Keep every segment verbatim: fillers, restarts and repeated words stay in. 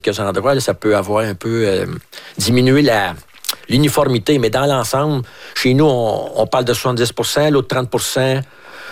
quelques endroits, là, ça peut avoir un peu euh, diminué la, l'uniformité. Mais dans l'ensemble, chez nous, on, on parle de soixante-dix pour cent, l'autre trente pour cent,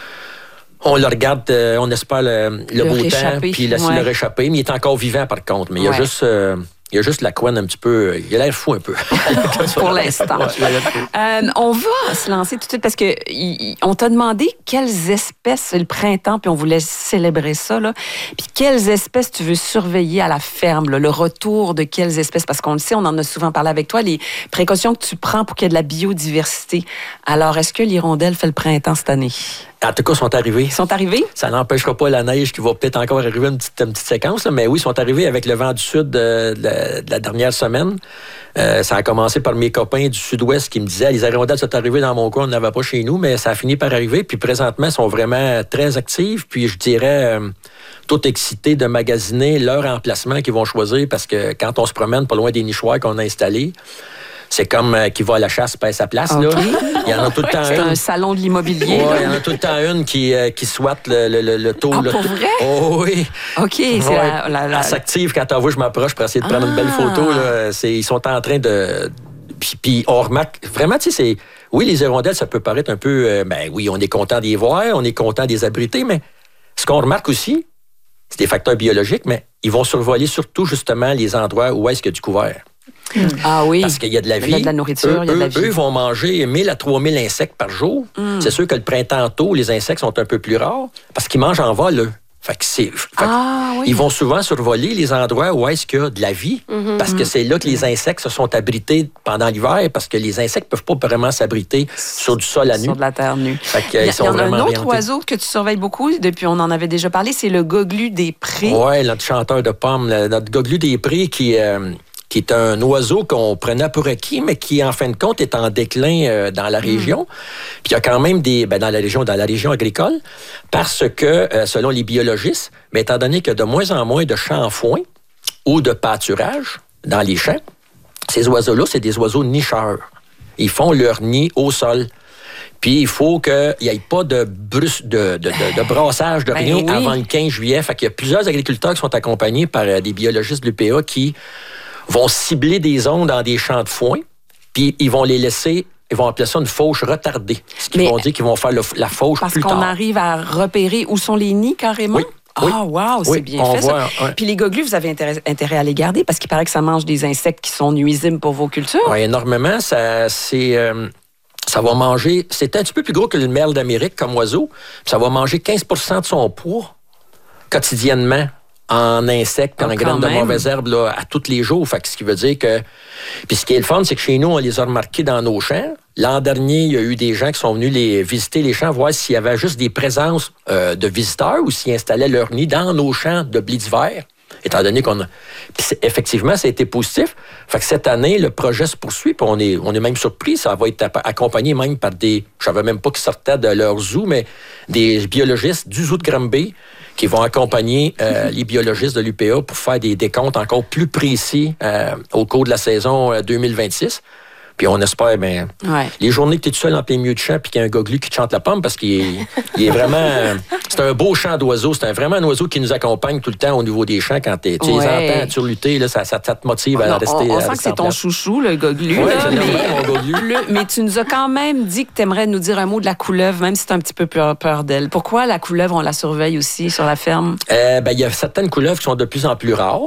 on le regarde, euh, on espère le, le, le beau temps, puis laisser ouais. le réchapper. Mais il est encore vivant, par contre. Mais il y a ouais. juste... Euh, Il y a juste la couenne un petit peu... Il a l'air fou un peu. Pour l'instant. euh, on va se lancer tout de suite parce que y, on t'a demandé quelles espèces, c'est le printemps, puis on voulait célébrer ça, là. Puis quelles espèces tu veux surveiller à la ferme, là, le retour de quelles espèces, parce qu'on le sait, on en a souvent parlé avec toi, les précautions que tu prends pour qu'il y ait de la biodiversité. Alors, est-ce que l'hirondelle fait le printemps cette année? En tout cas, ils sont arrivés. Ils sont arrivés? Ça n'empêchera pas la neige qui va peut-être encore arriver une petite, une petite séquence, là, mais oui, ils sont arrivés avec le vent du sud de, de, de la dernière semaine. Euh, ça a commencé par mes copains du sud-ouest qui me disaient « Les hirondelles sont arrivées dans mon coin, on n'en avait pas chez nous », mais ça a fini par arriver. Puis présentement, ils sont vraiment très actifs. Puis je dirais, euh, tout excités de magasiner leur emplacement qu'ils vont choisir parce que quand on se promène pas loin des nichoirs qu'on a installés, c'est comme euh, qui va à la chasse paye sa place. Okay. Là. Il y en a tout le temps c'est une. C'est un salon de l'immobilier. Oui, il y en a tout le temps une qui, euh, qui souhaite le, le, le, le taux. Ah, le pour taux. vrai? Oh oui. OK. C'est ouais. la, la, la... Elle s'active quand elle voit, je m'approche pour essayer de prendre ah. une belle photo. Là. C'est, ils sont en train de... Puis, puis on remarque... Vraiment, tu sais, c'est... Oui, les hirondelles, ça peut paraître un peu... Euh, ben oui, on est content d'y voir, on est content de les abriter, mais ce qu'on remarque aussi, c'est des facteurs biologiques, mais ils vont survoler surtout, justement, les endroits où est-ce qu'il y a du couvert. Mm. Ah oui. Parce qu'il y a de la vie. Il y a de la nourriture, eux, il y a de la vie. Eux vont manger mille à trois mille insectes par jour. Mm. C'est sûr que le printemps tôt, les insectes sont un peu plus rares parce qu'ils mangent en vol, eux. Fait que c'est, fait ah, oui. Ils vont souvent survoler les endroits où est-ce qu'il y a de la vie mm-hmm. parce que c'est là que les insectes se sont abrités pendant l'hiver parce que les insectes ne peuvent pas vraiment s'abriter sur du sol à nu. Sur de la terre nue. Fait que, il y, ils sont il y en a un autre orientés. oiseau que tu surveilles beaucoup, depuis on en avait déjà parlé, c'est le goglu des prés. Oui, notre chanteur de pommes, notre goglu des prés qui... Euh, qui est un oiseau qu'on prenait pour acquis, mais qui, en fin de compte, est en déclin euh, dans la région. Mmh. Puis il y a quand même des... Ben, dans la région, dans la région agricole, parce que, euh, selon les biologistes, mais étant donné qu'il y a de moins en moins de champs en foin ou de pâturage dans les champs, ces oiseaux-là, c'est des oiseaux nicheurs. Ils font leur nid au sol. Puis il faut qu'il n'y ait pas de, brus, de, de, de, de brassage de rien ben oui. avant le quinze juillet. Fait qu'il y a plusieurs agriculteurs qui sont accompagnés par euh, des biologistes de l'U P A qui vont cibler des zones dans des champs de foin, puis ils vont les laisser, ils vont appeler ça une fauche retardée. Ce qu'ils Mais vont dire qu'ils vont faire le, la fauche plus tard. Parce qu'on arrive à repérer où sont les nids carrément? Oui. Ah, oui. wow, c'est oui, bien fait, voit, ça. Ouais. Puis les goglus, vous avez intérêt, intérêt à les garder parce qu'il paraît que ça mange des insectes qui sont nuisibles pour vos cultures. Oui, énormément. Ça, c'est... Euh... Ça va manger... C'est un petit peu plus gros que le merle d'Amérique comme oiseau. Ça va manger quinze pour cent de son poids quotidiennement en insectes, en oh, graines de mauvaises herbes là, à tous les jours. Fait que ce qui veut dire que... Puis ce qui est le fun, c'est que chez nous, on les a remarqués dans nos champs. L'an dernier, il y a eu des gens qui sont venus les visiter les champs, voir s'il y avait juste des présences euh, de visiteurs ou s'ils installaient leur nid dans nos champs de blé d'hiver. Étant donné qu'on a... Puis effectivement, ça a été positif. Fait que cette année, le projet se poursuit, puis on est, on est même surpris. Ça va être accompagné même par des... Je savais même pas qu'ils sortaient de leur zoo, mais des biologistes du zoo de Granby qui vont accompagner euh, les biologistes de l'U P A pour faire des décomptes encore plus précis euh, au cours de la saison euh, deux mille vingt-six. Puis on espère, bien, ouais. les journées que tu es tout seul en plein milieu de champ puis qu'il y a un goglu qui te chante la pomme parce qu'il est, il est vraiment... Euh, c'est un beau chant d'oiseau. C'est un, vraiment un oiseau qui nous accompagne tout le temps au niveau des champs quand tu ouais. les entends surlutter. Là, ça, ça, ça te motive à non, rester On, on à sent que c'est ton place. Chouchou, le goglu. Oui, là, c'est mais, mon goglu. Le, mais tu nous as quand même dit que tu aimerais nous dire un mot de la couleuvre, même si tu as un petit peu peur, peur d'elle. Pourquoi la couleuvre, on la surveille aussi sur la ferme? Euh, ben, il y a certaines couleuvres qui sont de plus en plus rares.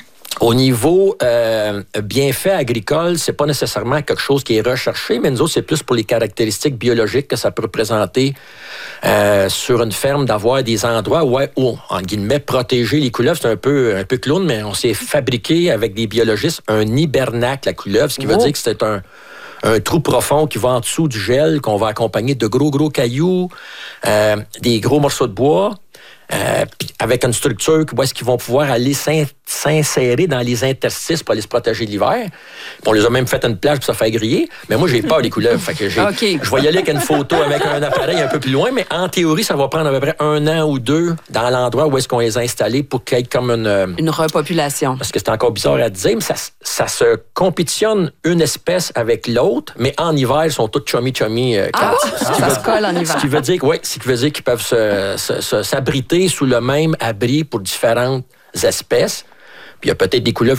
Au niveau euh, bienfait agricole, c'est pas nécessairement quelque chose qui est recherché, mais nous autres, c'est plus pour les caractéristiques biologiques que ça peut représenter euh, sur une ferme, d'avoir des endroits où, où, en guillemets, protéger les couleuvres. C'est un peu, un peu clown, mais on s'est fabriqué avec des biologistes un hibernacle à couleuvre, ce qui veut oh. dire que c'est un, un trou profond qui va en dessous du gel, qu'on va accompagner de gros, gros cailloux, euh, des gros morceaux de bois. Euh, avec une structure où est-ce qu'ils vont pouvoir aller s'in- s'insérer dans les interstices pour aller se protéger de l'hiver. Puis on les a même fait une plage pour se faire griller. Mais moi, j'ai peur des couleuvres. Fait que j'ai, okay. Je vais y aller avec une photo avec un appareil un peu plus loin, mais en théorie, ça va prendre à peu près un an ou deux dans l'endroit où est-ce qu'on les a installés pour qu'il y ait comme une... Une repopulation. Parce que c'est encore bizarre à dire, mais ça, ça se compétitionne une espèce avec l'autre, mais en hiver, ils sont tous chummy-chummy. Euh, ah, ça veut, se colle en hiver. Ce qui veut dire, oui, ce qui veut dire qu'ils peuvent se, se, se, s'abriter sous le même abri pour différentes espèces. Puis il y a peut-être des couleuvres